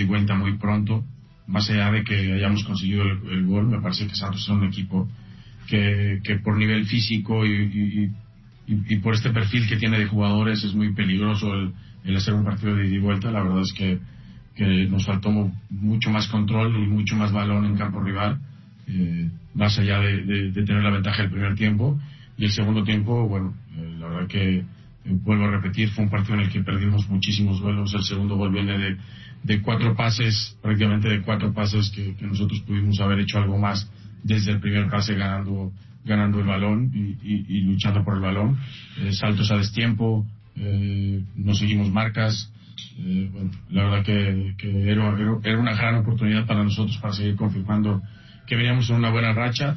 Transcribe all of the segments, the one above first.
vuelta muy pronto. Más allá de que hayamos conseguido el gol, me parece que Santos es un equipo que por nivel físico y por este perfil que tiene de jugadores es muy peligroso el hacer un partido de ida y vuelta. La verdad es que nos faltó mucho más control y mucho más balón en campo rival, más allá de tener la ventaja del primer tiempo. Y el segundo tiempo, bueno, la verdad que vuelvo a repetir, fue un partido en el que perdimos muchísimos duelos. El segundo gol viene de 4 pases, prácticamente de 4 pases que nosotros pudimos haber hecho algo más desde el primer pase ganando el balón y luchando por el balón. Saltos a destiempo, no seguimos marcas. Bueno, la verdad que era una gran oportunidad para nosotros para seguir confirmando que veníamos en una buena racha.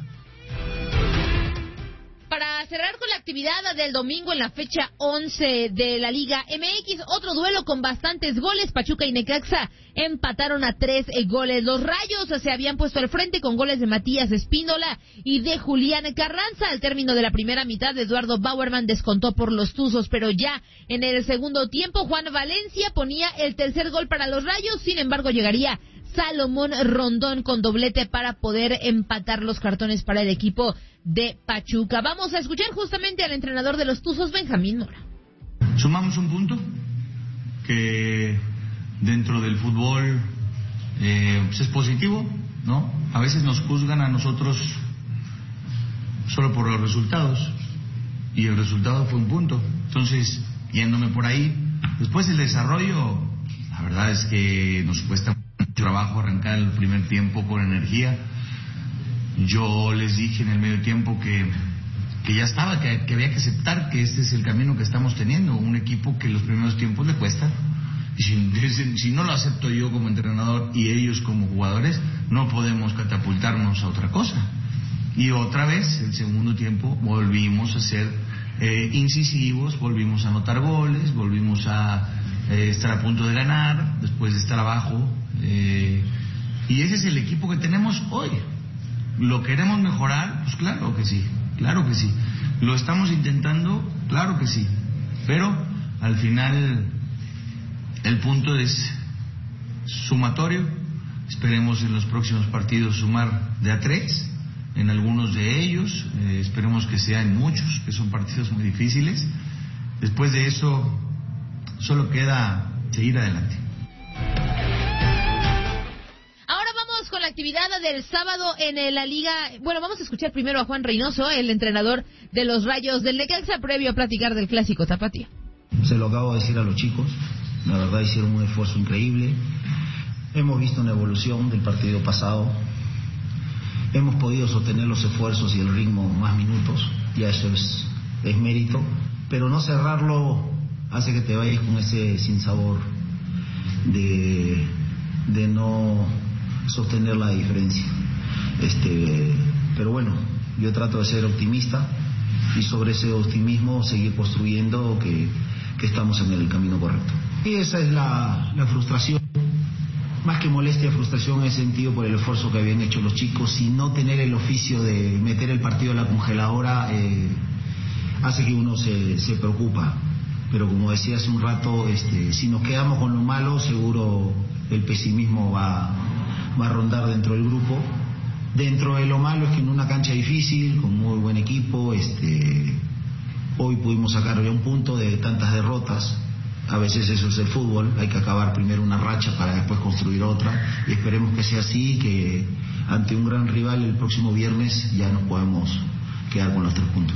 Para cerrar con la actividad del domingo en la fecha 11 de la Liga MX, otro duelo con bastantes goles. Pachuca y Necaxa empataron a 3 goles. Los Rayos se habían puesto al frente con goles de Matías Espíndola y de Julián Carranza. Al término de la primera mitad, Eduardo Bauerman descontó por los Tuzos, pero ya en el segundo tiempo, Juan Valencia ponía el tercer gol para los Rayos. Sin embargo, llegaría Salomón Rondón con doblete para poder empatar los cartones para el equipo de Pachuca. Vamos a escuchar justamente al entrenador de los Tuzos, Benjamín Mora. Sumamos un punto que dentro del fútbol pues es positivo, ¿no? A veces nos juzgan a nosotros solo por los resultados y el resultado fue un punto. Entonces, yéndome por ahí, después el desarrollo, la verdad es que nos cuesta trabajo arrancar el primer tiempo con energía. Yo les dije en el medio tiempo que ya estaba, que había que aceptar que este es el camino que estamos teniendo, un equipo que los primeros tiempos le cuesta, y si no lo acepto yo como entrenador y ellos como jugadores, no podemos catapultarnos a otra cosa. Y otra vez, el segundo tiempo, volvimos a ser incisivos, volvimos a anotar goles, volvimos a estar a punto de ganar, después de estar abajo, y ese es el equipo que tenemos hoy. ¿Lo queremos mejorar? Pues claro que sí, claro que sí. ¿Lo estamos intentando? Claro que sí. Pero al final el punto es sumatorio. Esperemos en los próximos partidos sumar de a 3, en algunos de ellos, esperemos que sean muchos, que son partidos muy difíciles. Después de eso solo queda seguir adelante. Con la actividad del sábado en la Liga. Bueno, vamos a escuchar primero a Juan Reynoso, el entrenador de los Rayos del Necaxa, previo a platicar del clásico tapatío. Se lo acabo de decir a los chicos, la verdad hicieron un esfuerzo increíble. Hemos visto una evolución del partido pasado, hemos podido sostener los esfuerzos y el ritmo más minutos, ya eso es mérito, pero no cerrarlo hace que te vayas con ese sinsabor de no sostener la diferencia. Pero bueno, yo trato de ser optimista y sobre ese optimismo seguir construyendo que estamos en el camino correcto. Y esa es la frustración, más que molestia, frustración en ese sentido por el esfuerzo que habían hecho los chicos, y no tener el oficio de meter el partido a la congeladora hace que uno se preocupa. Pero como decía hace un rato, si nos quedamos con lo malo, seguro el pesimismo va a rondar dentro del grupo. Dentro de lo malo es que en una cancha difícil, con muy buen equipo, hoy pudimos sacar ya un punto de tantas derrotas. A veces eso es el fútbol, hay que acabar primero una racha para después construir otra, y esperemos que sea así, que ante un gran rival el próximo viernes ya nos podemos quedar con los 3 puntos.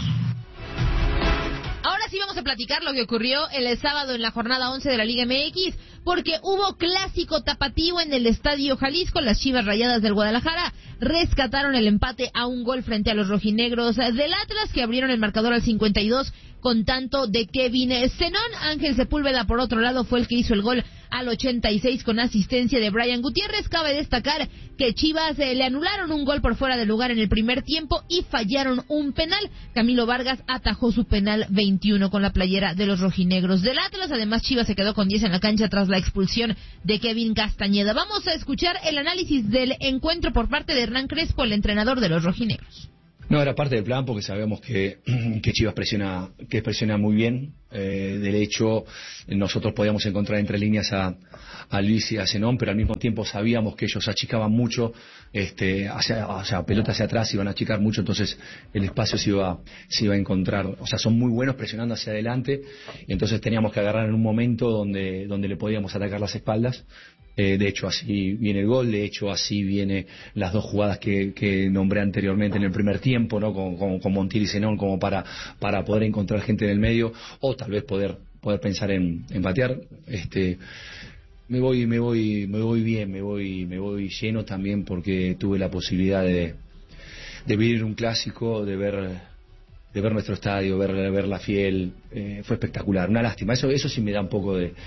Ahora sí vamos a platicar lo que ocurrió el sábado en la jornada 11 de la Liga MX, porque hubo clásico tapatío en el Estadio Jalisco. Las Chivas Rayadas del Guadalajara rescataron el empate a un gol frente a los rojinegros del Atlas, que abrieron el marcador al 52 con tanto de Kevin Zenón. Ángel Sepúlveda, por otro lado, fue el que hizo el gol al 86 con asistencia de Brian Gutiérrez. Cabe destacar que Chivas le anularon un gol por fuera de lugar en el primer tiempo y fallaron un penal. Camilo Vargas atajó su penal 21 con la playera de los rojinegros del Atlas. Además, Chivas se quedó con 10 en la cancha tras la expulsión de Kevin Castañeda. Vamos a escuchar el análisis del encuentro por parte de Hernán Crespo, el entrenador de los rojinegros. No, era parte del plan porque sabemos que Chivas presiona muy bien. De hecho, nosotros podíamos encontrar entre líneas a Luis y a Zenón, pero al mismo tiempo sabíamos que ellos achicaban mucho, pelota hacia atrás, iban a achicar mucho, entonces el espacio se iba a encontrar. O sea, son muy buenos presionando hacia adelante, y entonces teníamos que agarrar en un momento donde le podíamos atacar las espaldas. De hecho, así viene el gol, de hecho, así viene las dos jugadas que nombré anteriormente en el primer tiempo, ¿no? Con Montiel y Zenón, como para poder encontrar gente en el medio, o tal vez poder pensar en patear. Me voy bien, me voy lleno también porque tuve la posibilidad de vivir un clásico, de ver nuestro estadio, ver la Fiel. Fue espectacular, una lástima. Eso sí me da un poco de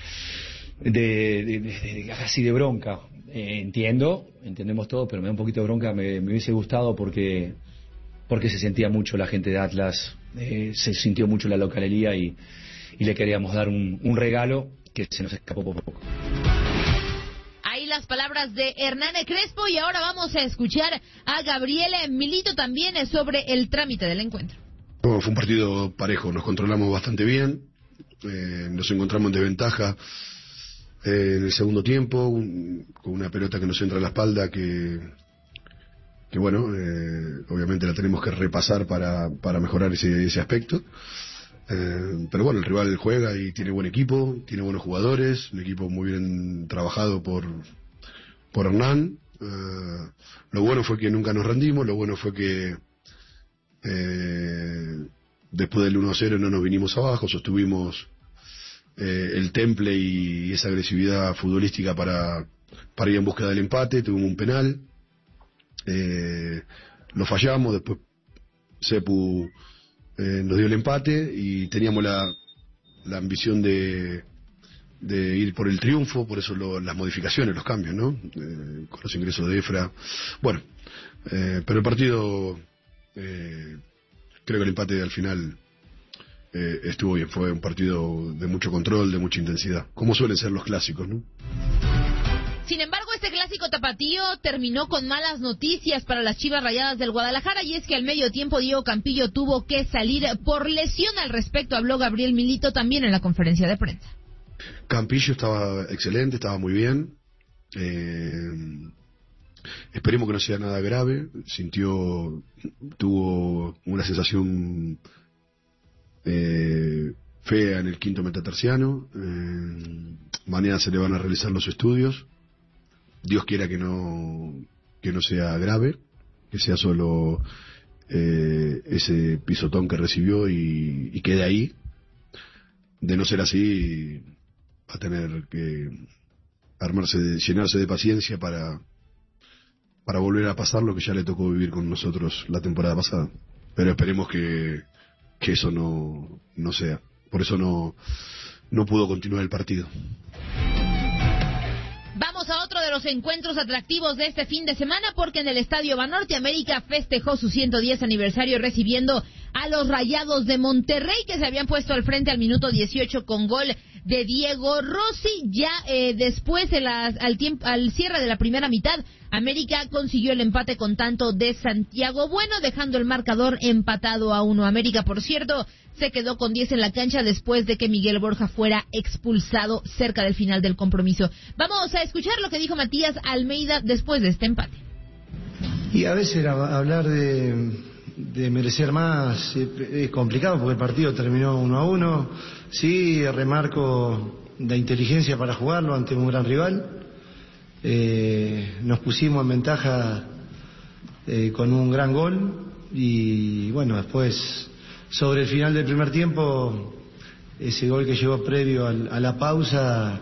casi de bronca. Entendemos todo, pero me da un poquito de bronca. Me hubiese gustado porque se sentía mucho la gente de Atlas, se sintió mucho la localía y le queríamos dar un regalo que se nos escapó por poco. Ahí las palabras de Hernán Crespo, y ahora vamos a escuchar a Gabriel Milito también sobre el trámite del encuentro. Fue un partido parejo, nos controlamos bastante bien, nos encontramos en desventaja en el segundo tiempo, con una pelota que nos entra a la espalda que bueno, obviamente la tenemos que repasar para mejorar ese aspecto. Pero bueno, el rival juega y tiene buen equipo, tiene buenos jugadores, un equipo muy bien trabajado por Hernán. Lo bueno fue que nunca nos rendimos, lo bueno fue que después del 1-0 no nos vinimos abajo, sostuvimos el temple y esa agresividad futbolística para ir en búsqueda del empate. Tuvimos un penal, lo fallamos, después Sepu nos dio el empate y teníamos la ambición de ir por el triunfo, por eso las modificaciones, los cambios, ¿no? Con los ingresos de Efra. Bueno, pero el partido, creo que el empate al final estuvo bien, fue un partido de mucho control, de mucha intensidad, como suelen ser los clásicos, ¿no? Sin embargo, este clásico tapatío terminó con malas noticias para las Chivas Rayadas del Guadalajara, y es que al medio tiempo Diego Campillo tuvo que salir por lesión. Al respecto habló Gabriel Milito también en la conferencia de prensa. Campillo estaba excelente, estaba muy bien. Esperemos que no sea nada grave. Tuvo una sensación fea en el quinto metatarsiano. Mañana se le van a realizar los estudios. Dios quiera que no sea grave, que sea solo ese pisotón que recibió y quede ahí. De no ser así, va a tener que llenarse de paciencia para volver a pasar lo que ya le tocó vivir con nosotros la temporada pasada. Pero esperemos que eso no sea. Por eso no pudo continuar el partido. Vamos a otro de los encuentros atractivos de este fin de semana, porque en el Estadio Banorte América festejó su 110 aniversario recibiendo a los Rayados de Monterrey, que se habían puesto al frente al minuto 18 con gol de Diego Rossi. Ya después, al cierre de la primera mitad, América consiguió el empate con tanto de Santiago Bueno, dejando el marcador empatado a 1. América, por cierto, se quedó con 10 en la cancha después de que Miguel Borja fuera expulsado cerca del final del compromiso. Vamos a escuchar lo que dijo Matías Almeida después de este empate. Y a veces hablar de merecer más es complicado, porque el partido terminó 1-1. Sí, remarco la inteligencia para jugarlo ante un gran rival. Nos pusimos en ventaja con un gran gol, y bueno, después sobre el final del primer tiempo, ese gol que llegó previo a la pausa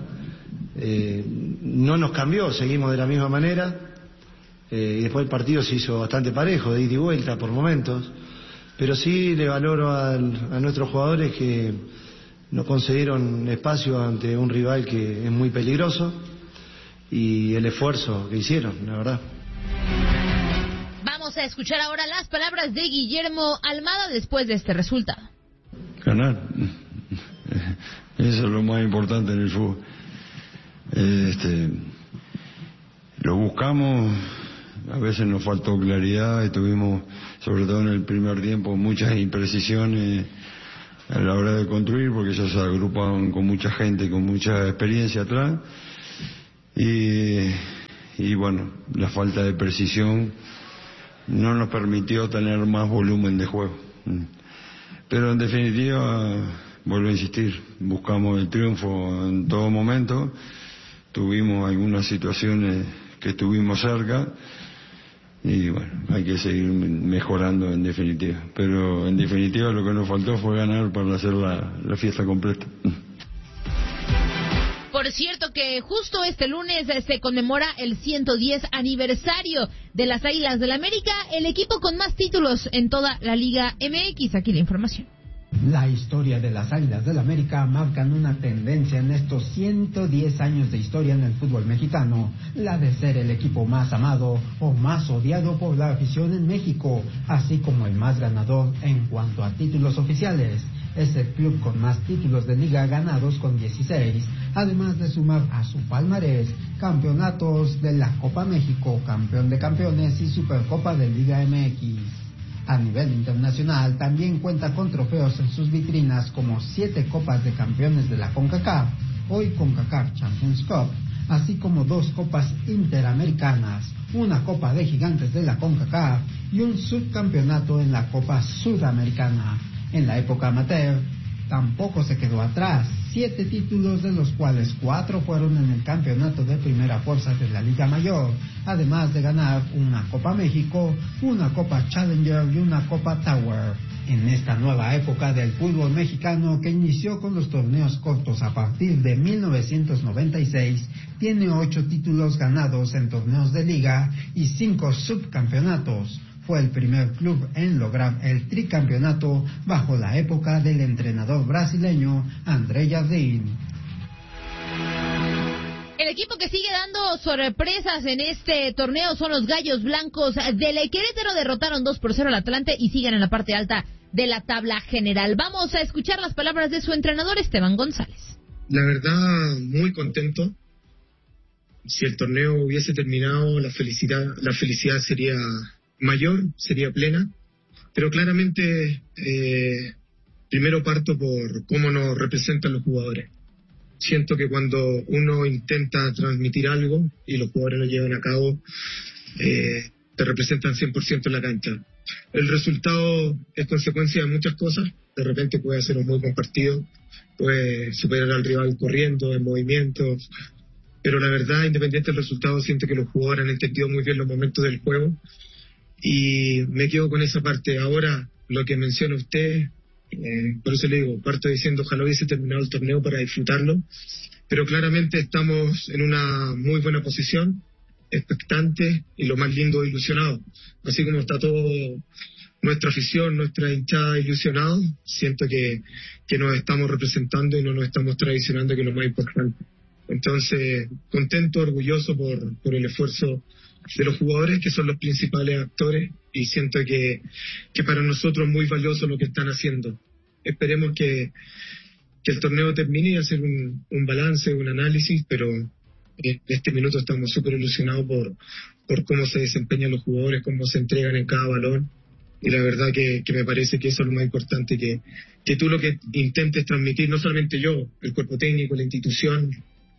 no nos cambió, seguimos de la misma manera. Y después el partido se hizo bastante parejo, de ida y vuelta por momentos, pero sí le valoro a nuestros jugadores que no concedieron espacio ante un rival que es muy peligroso, y el esfuerzo que hicieron, la verdad. Vamos a escuchar ahora las palabras de Guillermo Almada después de este resultado. Ganar, eso es lo más importante en el fútbol. Lo buscamos a veces nos faltó claridad y tuvimos, sobre todo en el primer tiempo, muchas imprecisiones a la hora de construir, porque ellos se agrupaban con mucha gente, con mucha experiencia atrás, y bueno, la falta de precisión no nos permitió tener más volumen de juego. Pero en definitiva, vuelvo a insistir, buscamos el triunfo en todo momento, tuvimos algunas situaciones que estuvimos cerca, y bueno, hay que seguir mejorando en definitiva. Pero en definitiva lo que nos faltó fue ganar para hacer la fiesta completa. Por cierto que justo este lunes se conmemora el 110 aniversario de las Águilas del América, el equipo con más títulos en toda la Liga MX. Aquí la información. La historia de las Águilas del América marcan una tendencia en estos 110 años de historia en el fútbol mexicano, la de ser el equipo más amado o más odiado por la afición en México, así como el más ganador en cuanto a títulos oficiales. Es el club con más títulos de liga ganados con 16, además de sumar a su palmarés campeonatos de la Copa México, campeón de campeones y Supercopa de Liga MX. A nivel internacional también cuenta con trofeos en sus vitrinas como 7 Copas de Campeones de la CONCACAF, hoy CONCACAF Champions Cup, así como 2 Copas Interamericanas, una Copa de Gigantes de la CONCACAF y un subcampeonato en la Copa Sudamericana. En la época amateur tampoco se quedó atrás, 7 títulos de los cuales 4 fueron en el campeonato de primera fuerza de la Liga Mayor, además de ganar una Copa México, una Copa Challenger y una Copa Tower. En esta nueva época del fútbol mexicano que inició con los torneos cortos a partir de 1996, tiene 8 títulos ganados en torneos de liga y 5 subcampeonatos. Fue el primer club en lograr el tricampeonato bajo la época del entrenador brasileño André Jardín. El equipo que sigue dando sorpresas en este torneo son los Gallos Blancos del Querétaro. Derrotaron 2-0 al Atlante y siguen en la parte alta de la tabla general. Vamos a escuchar las palabras de su entrenador Esteban González. La verdad, muy contento. Si el torneo hubiese terminado, la felicidad sería mayor, sería plena, pero claramente primero parto por cómo nos representan los jugadores. Siento que cuando uno intenta transmitir algo y los jugadores lo llevan a cabo, te representan 100% en la cancha. El resultado es consecuencia de muchas cosas. De repente puede ser un muy buen partido, puede superar al rival corriendo, en movimiento, pero la verdad, independiente del resultado, siento que los jugadores han entendido muy bien los momentos del juego. Y me quedo con esa parte. Ahora, lo que menciona usted, por eso le digo, parto diciendo, ojalá hubiese terminado el torneo para disfrutarlo, pero claramente estamos en una muy buena posición, expectantes y lo más lindo, ilusionados. Así como está todo nuestra afición, nuestra hinchada ilusionados, siento que nos estamos representando y no nos estamos traicionando, que es lo más importante. Entonces, contento, orgulloso por el esfuerzo de los jugadores, que son los principales actores, y siento que para nosotros es muy valioso lo que están haciendo. Esperemos que el torneo termine y hacer un balance, un análisis, pero en este minuto estamos súper ilusionados por cómo se desempeñan los jugadores, cómo se entregan en cada balón, y la verdad que me parece que eso es lo más importante, que tú lo que intentes transmitir, no solamente yo, el cuerpo técnico, la institución,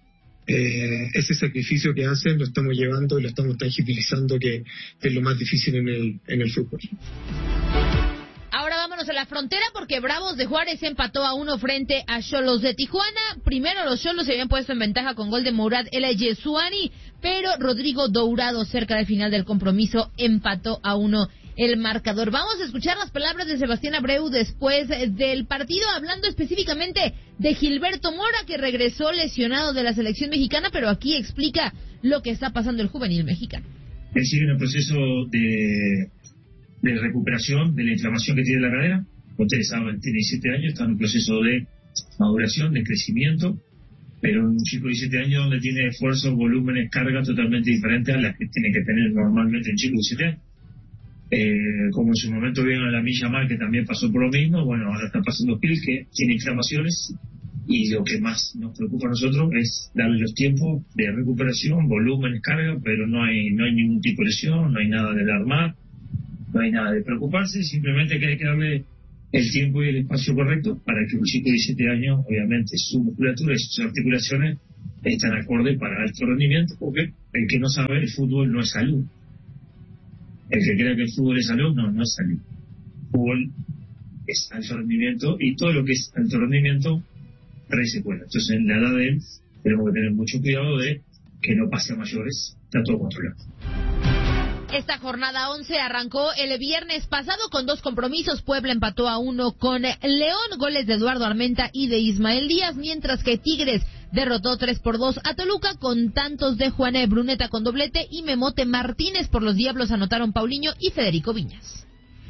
ese sacrificio que hacen lo estamos llevando y lo estamos tangibilizando, que es lo más difícil en el fútbol. Ahora vámonos a la frontera porque Bravos de Juárez empató a 1 frente a Xolos de Tijuana. Primero los Xolos se habían puesto en ventaja con gol de Mourad El Yesuani, pero Rodrigo Dourado cerca del final del compromiso empató a 1 el marcador. Vamos a escuchar las palabras de Sebastián Abreu después del partido, hablando específicamente de Gilberto Mora, que regresó lesionado de la selección mexicana, pero aquí explica lo que está pasando el juvenil mexicano. Él sigue en el proceso de recuperación de la inflamación que tiene la cadera. Ustedes saben, tiene 17 años, está en un proceso de maduración, de crecimiento, pero un chico de 17 años donde tiene esfuerzos, volúmenes, cargas totalmente diferentes a las que tiene que tener normalmente un chico de 17 años. Como en su momento vieron a la Milla Mar, que también pasó por lo mismo, bueno, ahora está pasando Gil, que tiene inflamaciones y lo que más nos preocupa a nosotros es darle los tiempos de recuperación, volumen, carga, pero no hay ningún tipo de lesión, no hay nada de alarmar, no hay nada de preocuparse, simplemente que hay que darle el tiempo y el espacio correcto para que un chico de 17 años, obviamente, su musculatura y sus articulaciones están acorde para alto rendimiento, porque el que no sabe, el fútbol no es salud. El que crea que el fútbol es salud, no es salud. El fútbol es alto rendimiento y todo lo que es alto rendimiento trae secuelas. Entonces, en la edad de él, tenemos que tener mucho cuidado de que no pase a mayores, está todo controlado. Esta jornada 11 arrancó el viernes pasado con 2 compromisos. Puebla empató a 1 con León, goles de Eduardo Armenta y de Ismael Díaz, mientras que Tigres derrotó 3-2 a Toluca con tantos de Juan Bruneta con doblete y Memote Martínez. Por los Diablos anotaron Paulinho y Federico Viñas.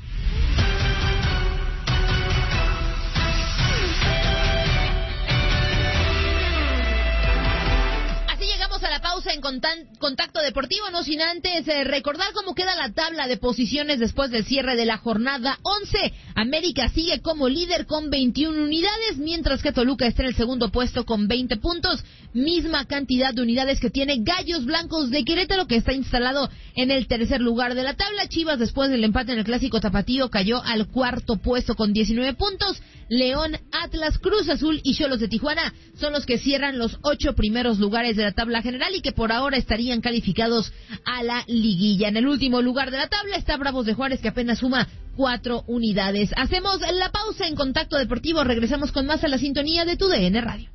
A la pausa en Contacto Deportivo, no sin antes recordar cómo queda la tabla de posiciones después del cierre de la jornada 11. América sigue como líder con 21 unidades, mientras que Toluca está en el segundo puesto con 20 puntos, misma cantidad de unidades que tiene Gallos Blancos de Querétaro, que está instalado en el tercer lugar de la tabla. Chivas, después del empate en el Clásico Tapatío, cayó al cuarto puesto con 19 puntos. León, Atlas, Cruz Azul y Xolos de Tijuana son los que cierran los 8 primeros lugares de la tabla general y que por ahora estarían calificados a la liguilla. En el último lugar de la tabla está Bravos de Juárez, que apenas suma 4 unidades. Hacemos la pausa en Contacto Deportivo, regresamos con más a la sintonía de tu DN Radio.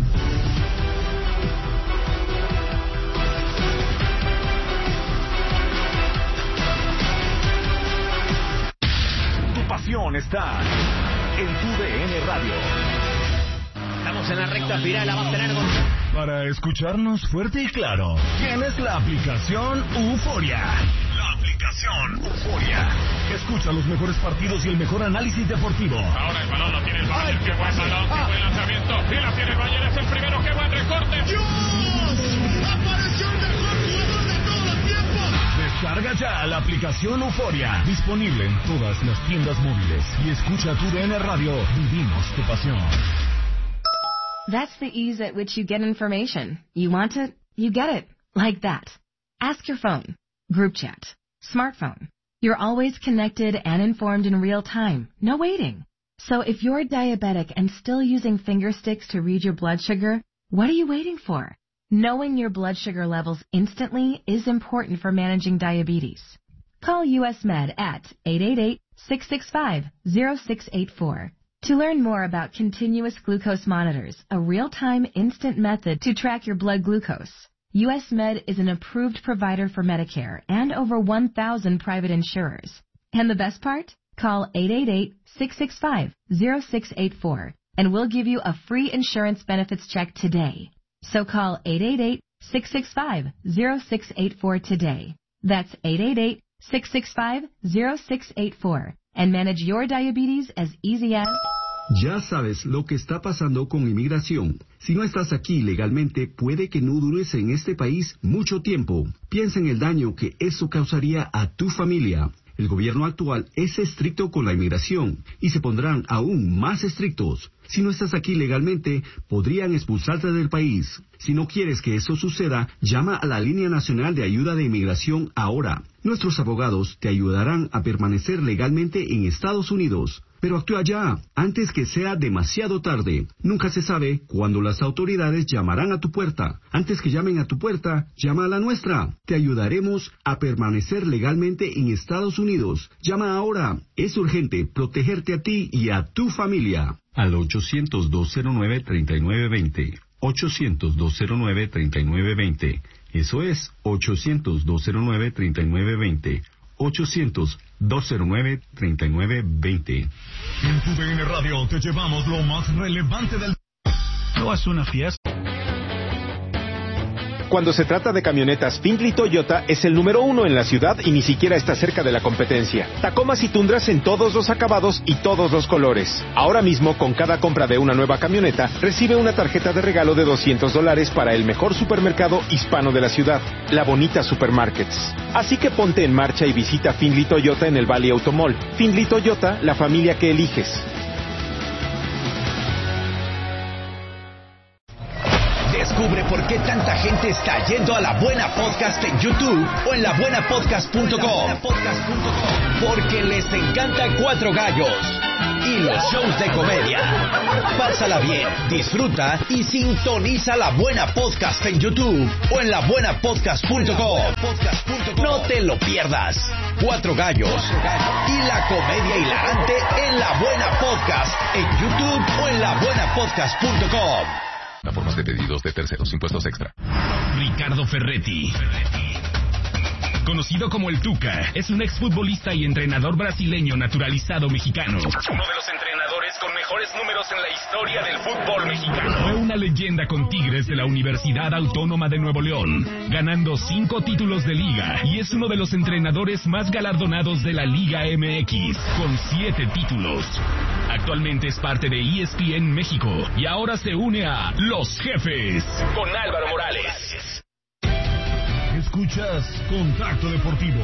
Tu pasión está en tu DN Radio. Estamos en la recta final, la va a tener Para escucharnos fuerte y claro, tienes la aplicación Euforia. La aplicación Euforia. Escucha los mejores partidos y el mejor análisis deportivo. Ahora el balón lo tiene el Bayern, qué buen balón, qué buen lanzamiento. Y la tiene el Bayern, es el primero, qué buen recorte. ¡Dios! ¡Apareció el mejor jugador de todos los tiempos! Descarga ya la aplicación Euforia. Disponible en todas las tiendas móviles. Y escucha tu DN Radio. Vivimos tu pasión. That's the ease at which you get information. You want it, you get it. Like that. Ask your phone. Group chat. Smartphone. You're always connected and informed in real time. No waiting. So if you're diabetic and still using finger sticks to read your blood sugar, what are you waiting for? Knowing your blood sugar levels instantly is important for managing diabetes. Call US Med at 888-665-0684. To learn more about continuous glucose monitors, a real-time instant method to track your blood glucose, US Med is an approved provider for Medicare and over 1,000 private insurers. And the best part? Call 888-665-0684 and we'll give you a free insurance benefits check today. So call 888-665-0684 today. That's 888-665-0684 and manage your diabetes as easy as... Ya sabes lo que está pasando con inmigración. Si no estás aquí legalmente, puede que no dures en este país mucho tiempo. Piensa en el daño que eso causaría a tu familia. El gobierno actual es estricto con la inmigración y se pondrán aún más estrictos. Si no estás aquí legalmente, podrían expulsarte del país. Si no quieres que eso suceda, llama a la Línea Nacional de Ayuda de Inmigración ahora. Nuestros abogados te ayudarán a permanecer legalmente en Estados Unidos. Pero actúa ya, antes que sea demasiado tarde. Nunca se sabe cuándo las autoridades llamarán a tu puerta. Antes que llamen a tu puerta, llama a la nuestra. Te ayudaremos a permanecer legalmente en Estados Unidos. Llama ahora. Es urgente protegerte a ti y a tu familia. Al 800-209-3920. 800-209-3920. Eso es 800-209-3920. 800-209-3920. En tu DN Radio te llevamos lo más relevante del... ¿No es una fiesta? Cuando se trata de camionetas, Findlay Toyota es el número 1 en la ciudad y ni siquiera está cerca de la competencia. Tacomas y Tundras en todos los acabados y todos los colores. Ahora mismo, con cada compra de una nueva camioneta, recibe una tarjeta de regalo de $200 para el mejor supermercado hispano de la ciudad, La Bonita Supermarkets. Así que ponte en marcha y visita Findlay Toyota en el Valley Automall. Findlay Toyota, la familia que eliges. qué tanta gente está yendo a La Buena Podcast en YouTube o en labuenapodcast.com? Porque les encanta Cuatro Gallos y los shows de comedia. Pásala bien, disfruta y sintoniza La Buena Podcast en YouTube o en labuenapodcast.com. No te lo pierdas. Cuatro Gallos y la comedia hilarante en La Buena Podcast en YouTube o en labuenapodcast.com. Formas de pedidos de terceros, impuestos extra. Ricardo Ferretti, conocido como el Tuca, es un exfutbolista y entrenador brasileño naturalizado mexicano. Uno de los entrenadores con mejores números en la historia del fútbol mexicano. Fue una leyenda con Tigres de la Universidad Autónoma de Nuevo León, ganando 5 títulos de liga, y es uno de los entrenadores más galardonados de la Liga MX, con 7 títulos. Actualmente es parte de ESPN México y ahora se une a Los Jefes con Álvaro Morales. Escuchas Contacto Deportivo.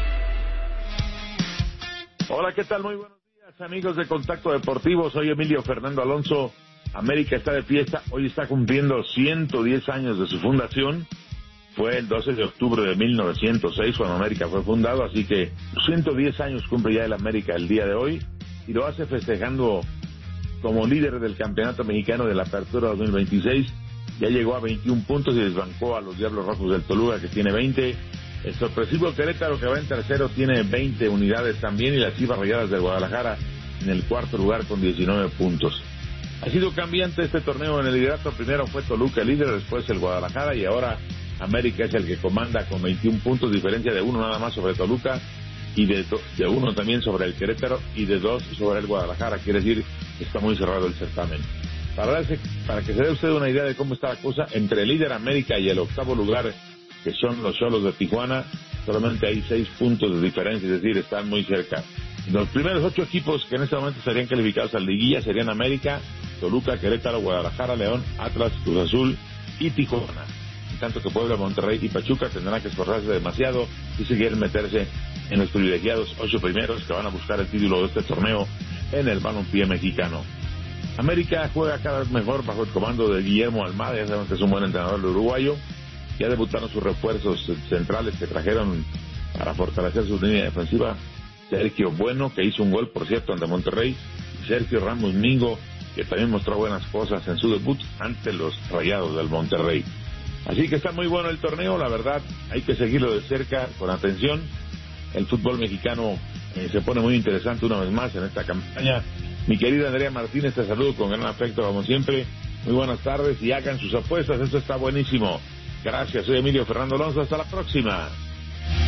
Hola, ¿qué tal? Muy buenos días, amigos de Contacto Deportivo. Soy Emilio Fernando Alonso. América está de fiesta. Hoy está cumpliendo 110 años de su fundación. Fue el 12 de octubre de 1906 cuando América fue fundado, así que 110 años cumple ya el América el día de hoy, y lo hace festejando como líder del Campeonato Mexicano de la Apertura 2026. Ya llegó a 21 puntos y desbancó a los Diablos Rojos del Toluca, que tiene 20. El sorpresivo Querétaro, que va en tercero, tiene 20 unidades también, y las Chivas Rayadas del Guadalajara en el cuarto lugar con 19 puntos. Ha sido cambiante este torneo en el liderato. Primero fue Toluca el líder, después el Guadalajara, y ahora América es el que comanda con 21 puntos, diferencia de 1 nada más sobre Toluca, y de 1 también sobre el Querétaro, y de 2 sobre el Guadalajara. Quiere decir que está muy cerrado el certamen. Para que se dé usted una idea de cómo está la cosa, entre el líder América y el octavo lugar, que son los Xolos de Tijuana, solamente hay 6 puntos de diferencia, es decir, están muy cerca. Los primeros 8 equipos que en este momento estarían calificados a la liguilla serían América, Toluca, Querétaro, Guadalajara, León, Atlas, Cruz Azul y Tijuana. En tanto que Puebla, Monterrey y Pachuca tendrán que esforzarse demasiado y si quieren meterse en los privilegiados 8 primeros que van a buscar el título de este torneo en el balompié mexicano. América juega cada vez mejor bajo el comando de Guillermo Almada. Ya sabemos que es un buen entrenador el uruguayo. Ya debutaron sus refuerzos centrales que trajeron para fortalecer su línea defensiva. Sergio Bueno, que hizo un gol, por cierto, ante Monterrey. Y Sergio Ramos Mingo, que también mostró buenas cosas en su debut ante los Rayados del Monterrey. Así que está muy bueno el torneo, la verdad, hay que seguirlo de cerca, con atención. El fútbol mexicano se pone muy interesante una vez más en esta campaña. Mi querida Andrea Martínez, te saludo con gran afecto, como siempre. Muy buenas tardes y hagan sus apuestas, esto está buenísimo. Gracias, soy Emilio Fernando Alonso, hasta la próxima.